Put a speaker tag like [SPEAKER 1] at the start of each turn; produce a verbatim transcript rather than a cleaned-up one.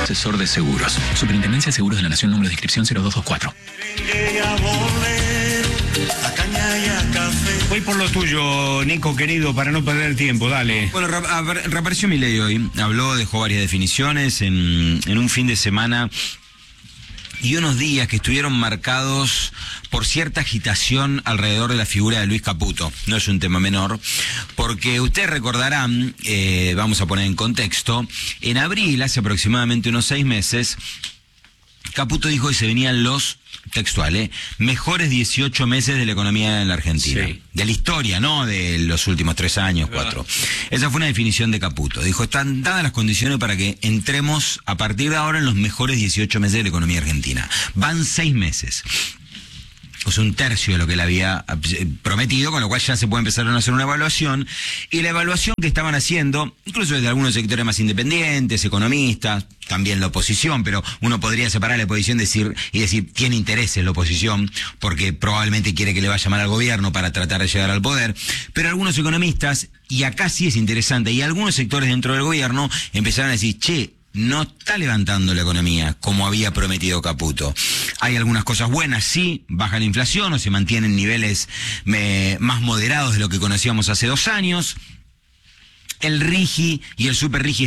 [SPEAKER 1] asesor de seguros. Superintendencia de Seguros de la Nación, número de inscripción cero dos dos cuatro.
[SPEAKER 2] Voy por lo tuyo, Nico, querido, para no perder tiempo, dale.
[SPEAKER 3] Bueno, reapareció Milei hoy, habló, dejó varias definiciones en, en un fin de semana y unos días que estuvieron marcados por cierta agitación alrededor de la figura de Luis Caputo. No es un tema menor, porque ustedes recordarán, eh, vamos a poner en contexto, en abril, hace aproximadamente unos seis meses, Caputo dijo que se venían los, textual, ¿eh? mejores dieciocho meses de la economía en la Argentina. Sí. De la historia, no de los últimos tres años, cuatro. Esa fue una definición de Caputo. Dijo, están dadas las condiciones para que entremos a partir de ahora en los mejores dieciocho meses de la economía argentina. Van seis meses. O sea, un tercio de lo que le había prometido, con lo cual ya se puede empezar a hacer una evaluación. Y la evaluación que estaban haciendo, incluso desde algunos sectores más independientes, economistas, también la oposición, pero uno podría separar la oposición decir, y decir, tiene interés en la oposición, porque probablemente quiere que le vaya mal al gobierno para tratar de llegar al poder. Pero algunos economistas, y acá sí es interesante, y algunos sectores dentro del gobierno empezaron a decir, che, no está levantando la economía como había prometido Caputo. Hay algunas cosas buenas, sí, baja la inflación o se mantienen niveles me, más moderados de lo que conocíamos hace dos años. El RIGI y el Super RIGI